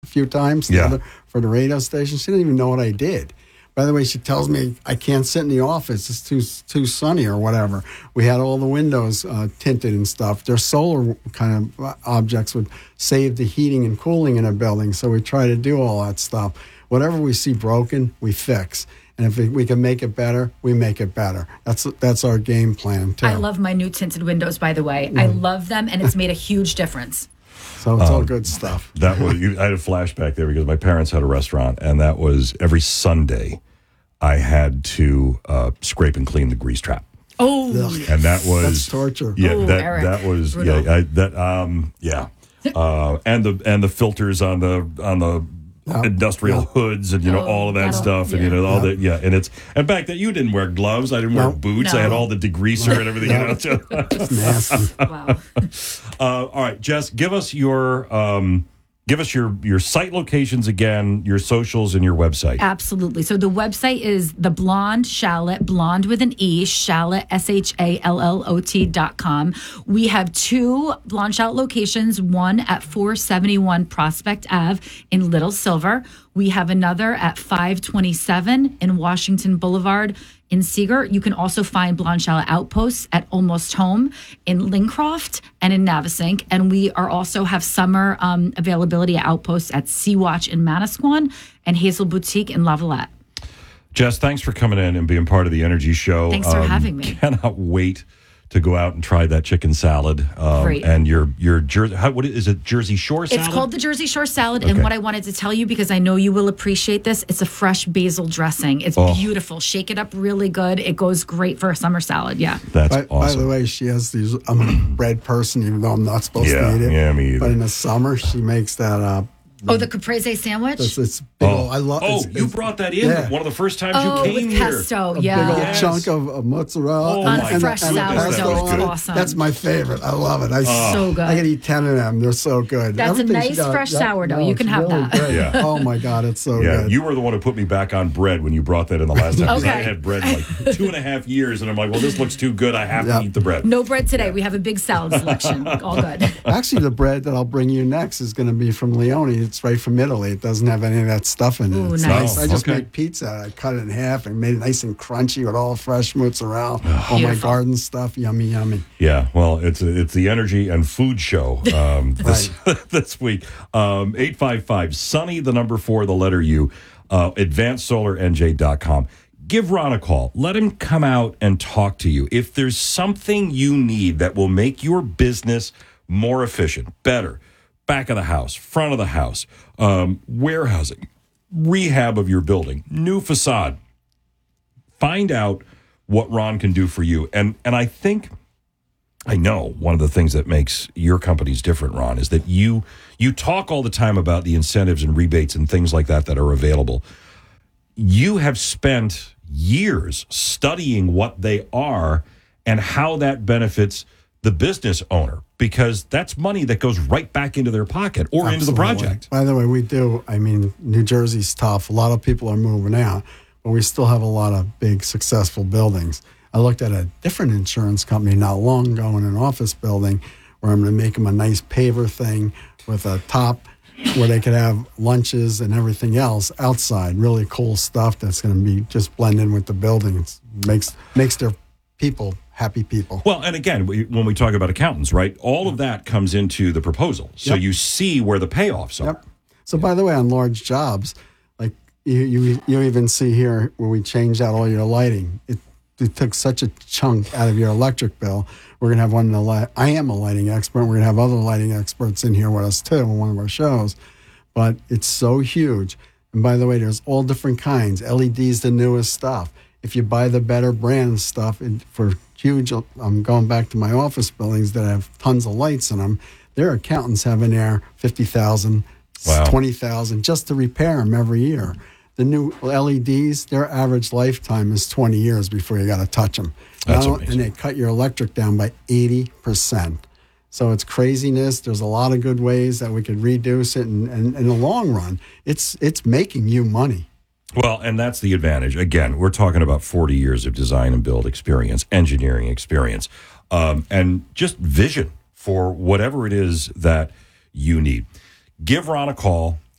few times for the radio station. She didn't even know what I did. By the way, she tells me I can't sit in the office. It's too sunny or whatever. We had all the windows tinted and stuff. Their solar kind of objects would save the heating and cooling in a building, so we try to do all that stuff. Whatever we see broken, we fix. And if we can make it better, we make it better. That's our game plan, too. I love my new tinted windows, by the way. I love them, and it's made a huge difference. So it's all good stuff. I had a flashback there because my parents had a restaurant, and that was every Sunday I had to scrape and clean the grease trap. Oh, and that was that's torture. Yeah, Ooh, that was brutal. and the filters on the industrial hoods and all of that stuff and all that and back then you didn't wear gloves. I didn't wear boots. I had all the degreaser and everything. It's nasty. Wow. All right, Jess, give us your site locations again, your socials, and your website. Absolutely. So the website is The Blonde Shallot, blonde with an E, shallot, SHALLOT.com. We have 2 Blonde Shallot locations, one at 471 Prospect Ave in Little Silver. We have another at 527 in Washington Boulevard in Seeger. You can also find Blonde Shallot outposts at Almost Home in Lincroft and in Navesink. And we are also have summer availability at outposts at Sea Watch in Manasquan and Hazel Boutique in Lavalette. Jess, thanks for coming in and being part of the Energy Show. Thanks for having me. Cannot wait to go out and try that chicken salad. Great. And your Jersey, what is it, Jersey Shore salad? It's called the Jersey Shore salad. Okay. And what I wanted to tell you, because I know you will appreciate this, it's a fresh basil dressing. It's beautiful. Shake it up really good. It goes great for a summer salad. Yeah. That's awesome. By the way, she has these, I'm a bread person, even though I'm not supposed to eat it. Yeah, me either. But in the summer, she makes that the caprese sandwich? It's big old, I love you brought that in one of the so times you came with here. Pesto, Big old chunk of mozzarella. On fresh sourdough. It's awesome. That's my favorite. I love it. So good. I can eat 10 of them. They're so good. That's a nice fresh sourdough. You can have really that. Great. Yeah. Oh, my God. It's so good. You were the one who put me back on bread when you brought that in the last time. Okay. I had bread like 2.5 years, and I'm like, well, this looks too good. I have to eat the bread. No bread today. We have a big salad selection. All good. Actually, the bread that I'll bring you next is going to be from Leone. It's right from Italy. It doesn't have any of that stuff in it. Ooh, it's nice. I just make pizza. I cut it in half and made it nice and crunchy with all fresh mozzarella, all my garden stuff. Yummy, yummy. Yeah, well, it's the energy and food show this week. 855-SUNNY, the number 4, the letter U, AdvancedSolarNJ.com. Give Ron a call. Let him come out and talk to you. If there's something you need that will make your business more efficient, better, back of the house, front of the house, warehousing, rehab of your building, new facade. Find out what Ron can do for you. And I know one of the things that makes your companies different, Ron, is that you talk all the time about the incentives and rebates and things like that are available. You have spent years studying what they are and how that benefits the business owner, because that's money that goes right back into their pocket or into the project. By the way, we do. I mean, New Jersey's tough. A lot of people are moving out, but we still have a lot of big, successful buildings. I looked at a different insurance company not long ago in an office building where I'm going to make them a nice paver thing with a top where they could have lunches and everything else outside. Really cool stuff that's going to be just blend in with the building. It makes their people happy people. Well, and again, when we talk about accountants, right, all of that comes into the proposal. So you see where the payoffs are. Yep. So, by the way, on large jobs, like you even see here where we changed out all your lighting. It took such a chunk out of your electric bill. We're going to have one I am a lighting expert. We're going to have other lighting experts in here with us, too, in one of our shows. But it's so huge. And by the way, there's all different kinds. LED's the newest stuff. If you buy the better brand stuff for huge, I'm going back to my office buildings that have tons of lights in them. Their accountants have in there $50,000, $20,000 just to repair them every year. The new LEDs, their average lifetime is 20 years before you got to touch them. That's amazing. And they cut your electric down by 80%. So it's craziness. There's a lot of good ways that we could reduce it. And in the long run, it's making you money. Well, and that's the advantage. Again, we're talking about 40 years of design and build experience, engineering experience, and just vision for whatever it is that you need. Give Ron a call.